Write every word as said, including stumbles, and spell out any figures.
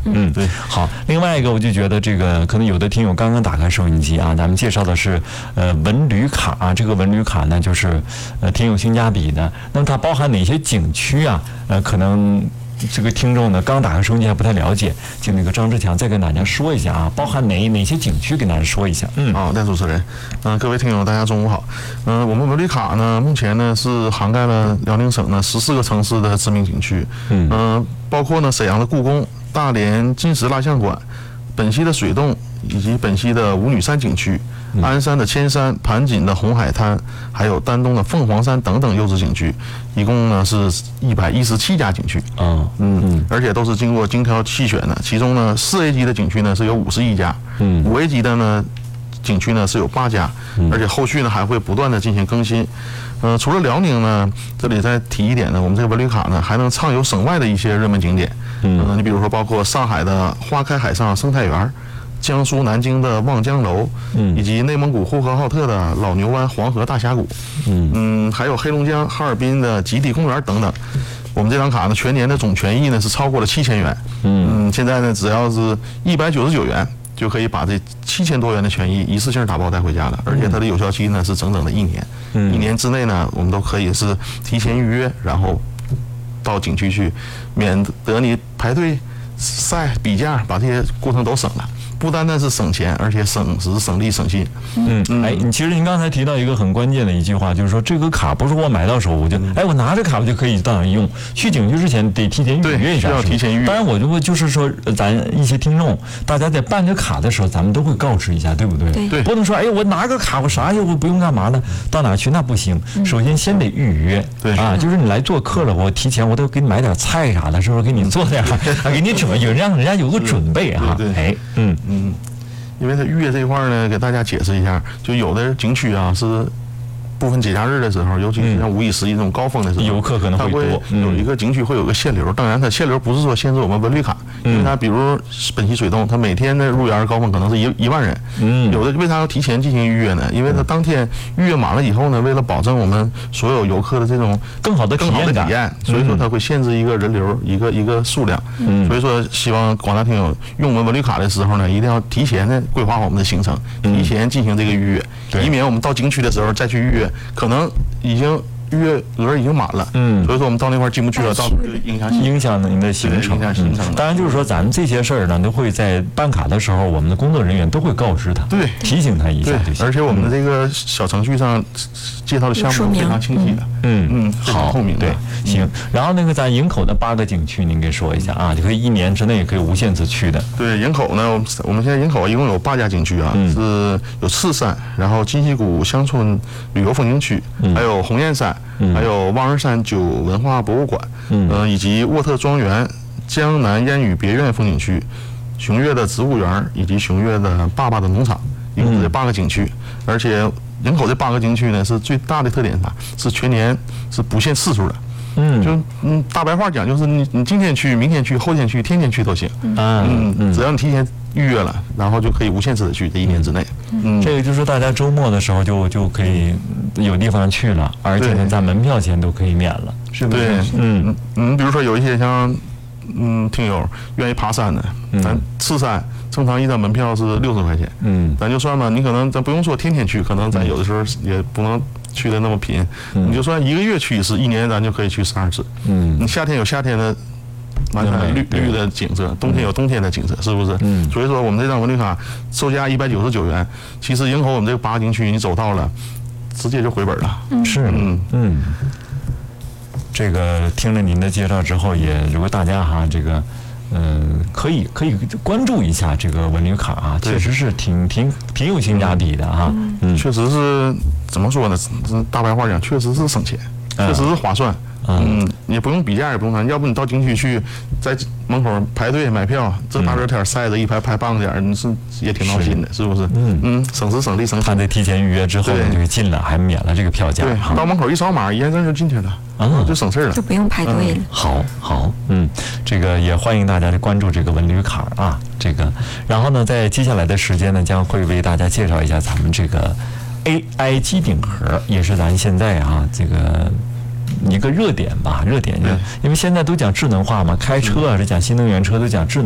嗯，对，好。另外一个，我就觉得这个可能有的听友刚刚打开收音机啊，咱们介绍的是呃文旅卡啊，这个文旅卡呢就是呃挺有性价比的。那么它包含哪些景区啊？呃，可能这个听众呢刚打开收音机还不太了解，请那个张志强再跟大家说一下啊，包含哪哪些景区，跟大家说一下。嗯， 好，戴主持人，嗯、呃，各位听友，大家中午好。嗯、呃，我们文旅卡呢，目前呢是涵盖了辽宁省呢十四个城市的知名景区，嗯、呃，包括呢沈阳的故宫、大连金石蜡像馆、本溪的水洞以及本溪的五女山景区、鞍山的千山、盘锦的红海滩，还有丹东的凤凰山等等优质景区，一共呢是一百一十七家景区。 嗯嗯，而且都是经过精挑细选的。其中呢，四 A 级的景区呢是有五十一家，嗯，五 A 级的呢景区呢是有八家，而且后续呢还会不断的进行更新。呃，除了辽宁呢，这里再提一点呢，我们这个文旅卡呢还能畅游省外的一些热门景点。嗯、呃，你比如说包括上海的花开海上生态园。江苏南京的望江楼，嗯，以及内蒙古呼和浩特的老牛湾黄河大峡谷，嗯嗯，还有黑龙江哈尔滨的极地公园等等。我们这张卡呢，全年的总权益呢是超过了七千元，嗯，现在呢只要是一百九十九元就可以把这七千多元的权益一次性打包带回家了，而且它的有效期呢是整整的一年，嗯，一年之内呢我们都可以是提前预约，然后到景区去，免得你排队晒比价，把这些过程都省了。不单单是省钱，而且省时、省力、省心。 嗯嗯，哎，你其实您刚才提到一个很关键的一句话，就是说这个卡不是我买到手我就，哎，我拿着卡我就可以到那用。去景区之前得提前预约一下， 需要提前预约。 当然，我就会就是说，咱一些听众，大家在办这卡的时候，咱们都会告知一下，对不对？ 对， 不能说，哎，我拿个卡，我啥又不用干嘛呢？到哪去那不行。首先先得预约， 对啊，就是你来做客了，我提前我都给你买点菜啥的，是不是？给你做点，啊，给你准备，有让人家有个准备哈。 对， 哎，嗯嗯。因为它预约这一块呢，给大家解释一下，就有的景区啊是部分节假日的时候，尤其是像五一、十一这种高峰的时候， 游客可能会多。 有一个景区会有个限流，当然它限流不是说限制我们文旅卡，因为它比如本溪水洞，它每天的入园高峰可能是一一万人。嗯，有的为啥要提前进行预约呢？因为它当天预约满了以后呢，为了保证我们所有游客的这种更好的更好的体验，所以说它会限制一个人流一个一个数量。嗯，所以说希望广大听友用我们文旅卡的时候呢，一定要提前的规划好我们的行程，提前进行这个预约，以免我们到景区的时候再去预约。可能已经预约额已经满了，嗯，所以说我们到那块进不去了，到时候就影响影响您的行程， 影响行程。 当然就是说，咱们这些事儿呢，都会在办卡的时候，我们的工作人员都会告知他， 对， 提醒他一下就行。 而且我们的这个小程序上介绍的项目非常清晰的， 嗯嗯， 好， 透明的。 对，行。然后那个咱营口的八个景区，您给说一下啊，就可以一年之内可以无限次去的。 对，营口呢，我们我们现在营口一共有八家景区啊，是有赤山，然后金溪谷乡村旅游风景区，还有鸿雁山。还有望儿山酒文化博物馆，嗯、呃，以及沃特庄园、江南烟雨别院风景区、熊岳的植物园以及熊岳的爸爸的农场，一共这八个景区。而且营口这八个景区呢，是最大的特点啥？是全年是不限次数的。嗯，就嗯，大白话讲就是你你今天去、明天去、后天去、天天去都行。嗯嗯，只要你提前预约了，然后就可以无限次的去，这一年之内。 嗯，这个就是大家周末的时候就就可以有地方去了，而且呢，咱门票钱都可以免了，是不是？ 对，嗯嗯，比如说有一些像嗯听友愿意爬山的，咱赤山正常一张门票是六十块钱，嗯，咱就算吧，你可能咱不用说天天去，可能咱有的时候也不能去的那么频，你就算一个月去一次，一年咱就可以去十二次。嗯，你夏天有夏天的完全绿绿的景色，冬天有冬天的景色，是不是？嗯，所以说我们这张文旅卡售价一百九十九元，其实营口我们这个八个景区你走到了，直接就回本了。 是，嗯嗯。这个听了您的介绍之后，也如果大家哈这个。嗯，可以可以关注一下这个文旅卡啊，确实是挺挺挺有性价比的哈。 嗯，确实是怎么说呢？大白话讲，确实是省钱，确实是划算。嗯，你不用比价，也不用啥，要不你到景区去，在门口排队买票，这大热天晒着一排排半个点，你是也挺闹心的，是不是？嗯嗯，省时省力省。 他得提前预约之后就给进了，还免了这个票价。 对，到门口一扫码，验证就进去了，啊，就省事了， 就不用排队了。 好，好，嗯，这个也欢迎大家来关注这个文旅卡啊，这个，然后呢，在接下来的时间呢，将会为大家介绍一下咱们这个 A I 机顶盒，也是咱现在啊这个。一个热点吧，热点，因为现在都讲智能化嘛，开车啊是讲新能源车，都讲智能。